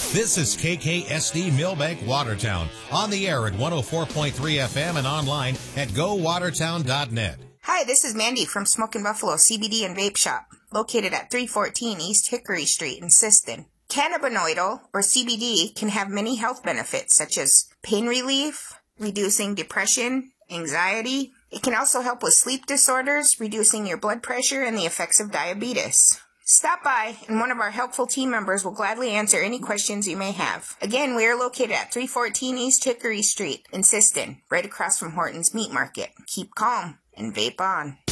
This is KKSD Millbank Watertown, on the air at 104.3 FM and online at gowatertown.net. Hi, this is Mandy from Smokin' Buffalo CBD and Vape Shop, located at 314 East Hickory Street in Siston. Cannabinoidal, or CBD, can have many health benefits such as pain relief, reducing depression, anxiety. It can also help with sleep disorders, reducing your blood pressure, and the effects of diabetes. Stop by, and one of our helpful team members will gladly answer any questions you may have. Again, we are located at 314 East Hickory Street in Siston, right across from Horton's Meat Market. Keep calm and vape on.